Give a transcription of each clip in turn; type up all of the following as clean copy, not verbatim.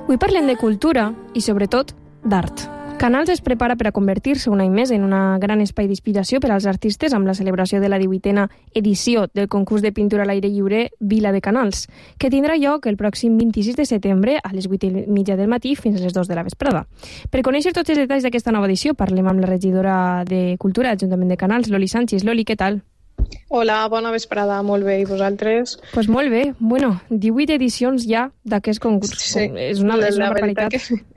Avui parlem de cultura i, sobretot, d'art. Canals es prepara per a convertir-se un any més en un gran espai d'inspiració per als artistes amb la celebració de la 18a edició del concurs de pintura a l'aire lliure Vila de Canals, que tindrà lloc el pròxim 26 de setembre a les 8:30 del matí fins a les 2 de la vesprada. Per conèixer tots els detalls d'aquesta nova edició, parlem amb la regidora de Cultura de l'Ajuntament de Canals, Loli Sánchez. Loli, què tal? Hola, bona vesprada, molt bé, i vosaltres? Pues molt bé. Bueno, 18 edicions ja d'aquest concurs. Sí, és una barbaritat.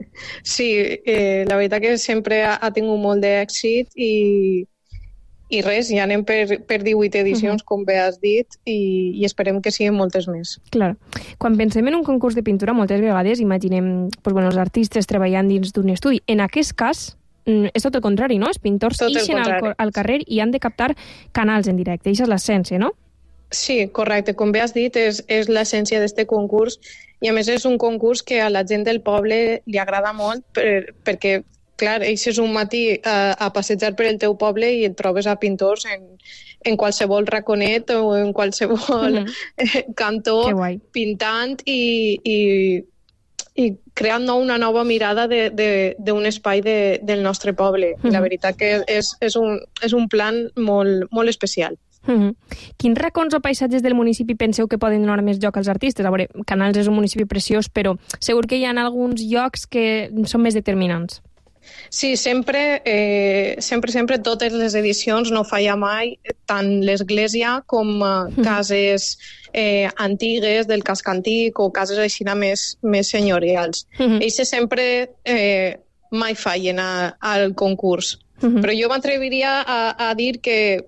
Sí, la veritat que sempre ha tingut molt d'èxit i res, ja anem per 18 edicions, com bé has dit, i esperem que siguin moltes més. Clar. Quan pensem en un concurs de pintura, moltes vegades imaginem els artistes treballant dins d'un estudi. En aquest cas, és tot el contrari, no? Els pintors ixen al carrer i han de captar canals en directe. Això és l'essència, no? Sí, correcte. Com bé has dit, és l'essència d'aquest concurs i, a més, és un concurs que a la gent del poble li agrada molt perquè, clar, eixes un matí a passejar per el teu poble i et trobes a pintors en qualsevol raconet o en qualsevol cantó pintant i creant una nova mirada d'un espai del nostre poble. La veritat que és un plan molt especial. Quins racons o paisatges del municipi penseu que poden donar més joc als artistes? A veure, Canals és un municipi preciós, però segur que hi ha alguns llocs que són més determinants. Sí, sempre, totes les edicions, no falla mai, tant l'església com cases antigues del casc antic o cases així més senyorials. Ells sempre mai fallen al concurs. Però jo m'atreviria a dir que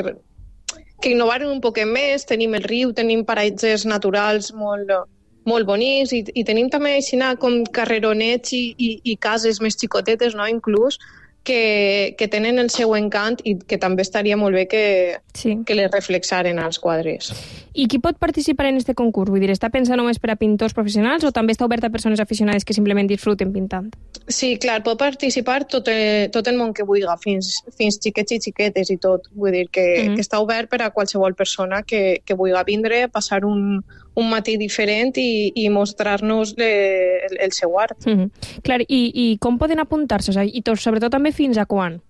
innovaren un poquet més, tenim el riu, tenim paratges naturals molt bonics i tenim també com carreronets i cases més xicotetes, no? Inclús, que tenen el seu encant i que també estaria molt bé que les reflexaren als quadres. I qui pot participar en aquest concurs? Vull dir, està pensat només per a pintors professionals o també està obert a persones aficionades que simplement disfruten pintant? Sí, clar, pot participar tot el món que vulgui, fins xiquets i xiquetes i tot. Vull dir que està obert per a qualsevol persona que vulgui vindre, passar un matí diferent i mostrar-nos el seu art. Clar, i com poden apuntar-se? I sobretot també fins a quan?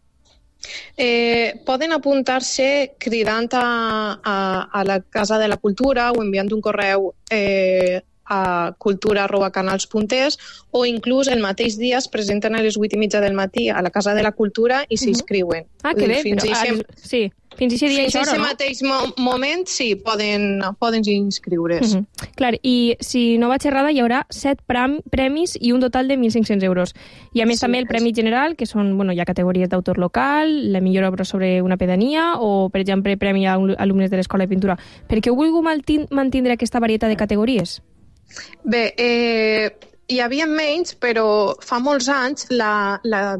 Poden apuntar-se cridant a la Casa de la Cultura o enviant un correu a cultura@canals.es o inclús el mateix dia es presenten a les 8:30 del matí a la Casa de la Cultura i s'inscriuen. Ah, que bé, fins a mateix moment sí, poden inscriure's. Clar, i si no vaig errada hi haurà 7 premis i un total de 1.500 euros. I a més també el Premi General, que són, hi ha categories d'autor local, la millor obra sobre una pedania o, per exemple, Premi a alumnes de l'Escola de Pintura. Per què heu volgut mantindre aquesta varietat de categories? Bé, hi havia menys, però fa molts anys la